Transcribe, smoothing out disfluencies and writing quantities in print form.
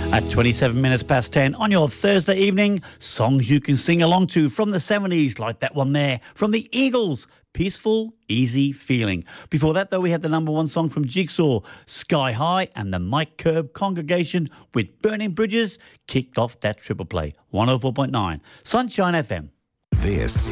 At 27 minutes past 10 on your Thursday evening, songs you can sing along to from the 70s, like that one there from the Eagles, Peaceful, Easy Feeling. Before that, though, we had the number one song from Jigsaw, Sky High, and the Mike Curb Congregation with Burning Bridges kicked off that triple play. 104.9 Sunshine FM. This